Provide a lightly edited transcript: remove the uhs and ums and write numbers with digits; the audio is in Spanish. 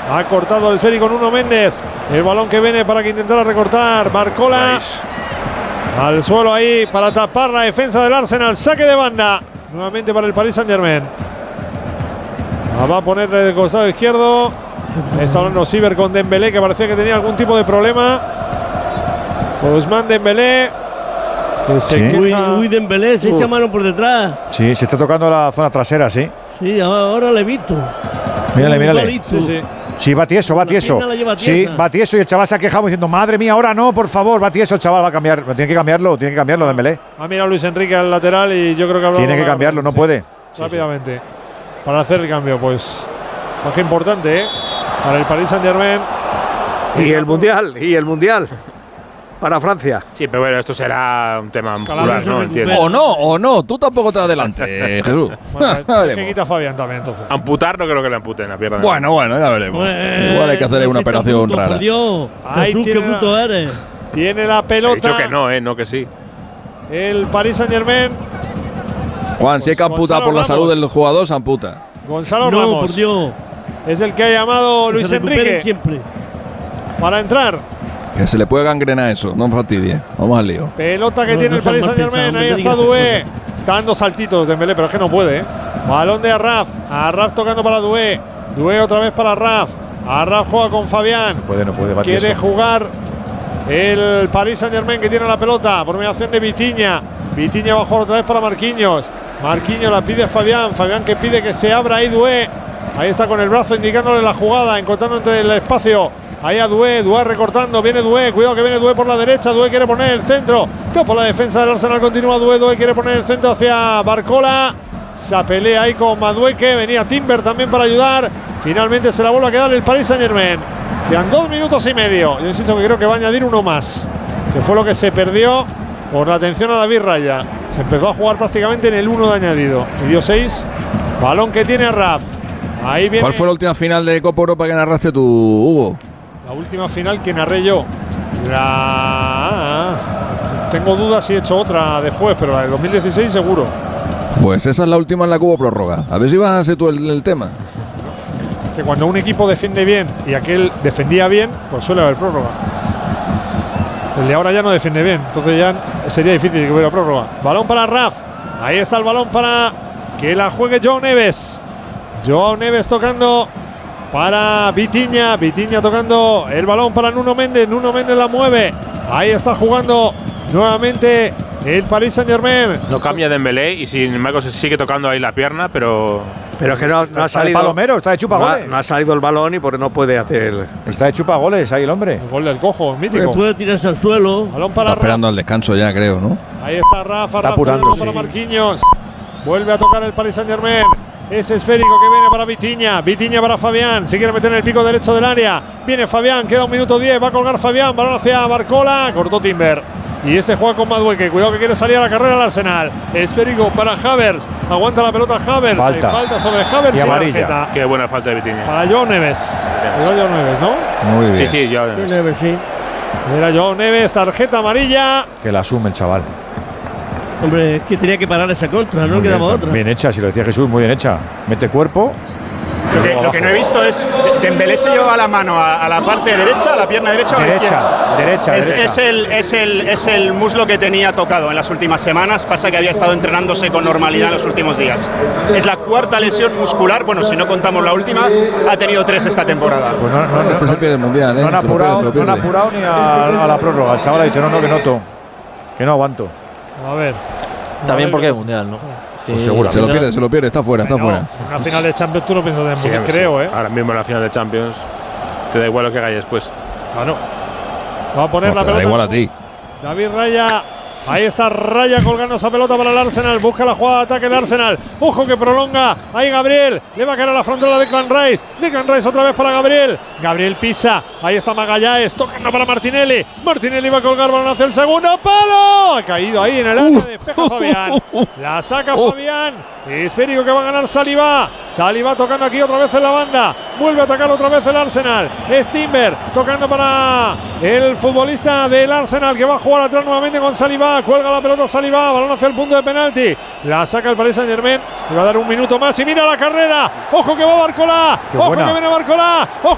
Ha cortado el esférico Nuno Méndez. El balón que viene para que intentara recortar. Barcola al suelo ahí para tapar la defensa del Arsenal. Saque de banda. Nuevamente para el Paris Saint-Germain. Va a poner del costado izquierdo. Está hablando Siver con Dembélé, que parecía que tenía algún tipo de problema. Ousmane Dembélé. Que se queja. Uy, Dembélé, se echa mano por detrás. Sí, se está tocando la zona trasera, sí. Sí, ahora le he visto. Mírale. Sí. Sí, va tieso. Sí, va tieso y el chaval se ha quejado diciendo, madre mía, ahora no, por favor, va tieso el chaval, va a cambiar. Tiene que cambiarlo Dembélé. Ha mirado Luis Enrique al lateral y yo creo que tiene que cambiarlo, no puede. Rápidamente. Para hacer el cambio, pues. Baja importante, para el Paris Saint-Germain. Y el Mundial. Para Francia. Sí, pero bueno, esto será un tema muscular, ¿no? Entiendo. O no, tú tampoco te adelante, Jesús. Bueno, que quita Fabián también, entonces. Amputar no creo que le amputen la pierna. Bueno, ya veremos. Igual hay que hacer una operación rara. Ahí Jesús, qué bruto eres. Tiene la pelota. He dicho que no, no que sí. El Paris Saint-Germain. Juan, si hay que amputar por la salud del jugador, se amputa. Gonzalo Ramos. Por Dios. Es el que ha llamado Luis Enrique siempre. Para entrar. Que se le puede gangrenar eso, no fastidie. Vamos al lío. Pelota que tiene el Paris Saint-Germain. Ahí está Doué. Está dando saltitos Dembélé, pero es que no puede. Balón de Arraf. Arraf tocando para Doué. Doué otra vez para Arraf. Arraf juega con Fabián. No puede. Quiere jugar el Paris Saint-Germain, que tiene la pelota por mediación de Vitinha. Vitinha va a jugar otra vez para Marquinhos. Marquinhos la pide Fabián. Fabián que pide que se abra ahí Doué. Ahí está con el brazo indicándole la jugada, encontrando entre el espacio. Ahí a Doué recortando, viene Doué, cuidado que viene Doué por la derecha, Doué quiere poner el centro, topa la defensa del Arsenal, continúa Doué quiere poner el centro hacia Barcola, se pelea ahí con Madueke, venía Timber también para ayudar, finalmente se la vuelve a quedar el Paris Saint-Germain, quedan 2 minutos y medio, yo insisto que creo que va a añadir uno más, que fue lo que se perdió por la atención a David Raya, se empezó a jugar prácticamente en el 1 de añadido, y dio 6, balón que tiene Raf. Ahí viene. ¿Cuál fue la última final de Copa Europa que narraste tú, Hugo? La última final que narré yo. Tengo dudas si he hecho otra después, pero la de 2016 seguro. Pues esa es la última en la que hubo prórroga. A ver si vas a hacer tú el tema. Que cuando un equipo defiende bien y aquel defendía bien, pues suele haber prórroga. El de ahora ya no defiende bien, entonces ya sería difícil que hubiera prórroga. Balón para Raf. Ahí está el balón para que la juegue Joao Neves. Joao Neves tocando para Vitinha. Vitinha tocando el balón para Nuno Méndez. Nuno Méndez la mueve. Ahí está jugando nuevamente el Paris Saint-Germain. No cambia Dembélé y sin embargo se sigue tocando ahí la pierna, pero es que no ha salido. Palomero, está de chupagoles. No ha salido el balón y porque no puede hacer. Está de chupagoles ahí el hombre. El gol del cojo, mítico. Puede tirarse al suelo. Balón para Está esperando al descanso ya, creo, ¿no? Ahí está Rafa. Está apurando, para Marquinhos. Vuelve a tocar el Paris Saint-Germain. Ese esférico que viene para Vitinha. Vitinha para Fabián. Se quiere meter en el pico derecho del área. Viene Fabián. Queda 1 minuto 10. Va a colgar Fabián. Balón hacia Barcola. Cortó Timber. Y este juega con Madueke. Cuidado que quiere salir a la carrera al Arsenal. Esférico para Havertz. Aguanta la pelota Havertz. Falta sobre Havertz y amarilla. Tarjeta. Qué buena falta de Vitinha. Para Joao Neves. Era Joao Neves, ¿no? Muy bien. Sí, Joao Neves. Sí. Era Joao Neves. Tarjeta amarilla. Que la asume el chaval. Hombre, es que tenía que parar esa contra, no quedaba otra. Bien hecha, si lo decía Jesús, muy bien hecha. Mete cuerpo. Lo que no he visto es Dembélé se lleva la mano a la parte derecha, a la pierna derecha o a la izquierda. Es el muslo que tenía tocado en las últimas semanas. Pasa que había estado entrenándose con normalidad en los últimos días. Es la 4ª lesión muscular. Bueno, si no contamos la última, ha tenido 3 esta temporada. Pues este se pierde el mundial, ¿eh? No han apurado ni a la prórroga. El chaval ha dicho, no, que noto. Que no aguanto. A ver. También porque es mundial, ¿no? Sí, pues seguro. Se lo pierde, está fuera, está fuera. En una final de Champions tú no piensas en mundial, creo, ¿eh? Ahora mismo en la final de Champions te da igual lo que haga después. Claro. Va a poner la pelota. Da igual a ti. David Raya. Ahí está Raya colgando esa pelota para el Arsenal. Busca la jugada de ataque el Arsenal. Ojo que prolonga. Ahí Gabriel. Le va a caer a la frontal de Declan Rice. Declan Rice otra vez para Gabriel. Gabriel pisa. Ahí está Magallanes. Tocando para Martinelli. Martinelli va a colgar balón hacia el segundo palo. Ha caído ahí en el área. Despeja Fabián. La saca Fabián. Esférico que va a ganar Saliba. Saliba tocando aquí otra vez en la banda. Vuelve a atacar otra vez el Arsenal. Es Timber tocando para el futbolista del Arsenal que va a jugar atrás nuevamente con Saliba. Cuelga la pelota Saliba. Balón hacia el punto de penalti. La saca el Paris Saint-Germain. Le va a dar 1 minuto más. Y mira la carrera. Ojo que va Barcola. Ojo que viene Barcola. Ojo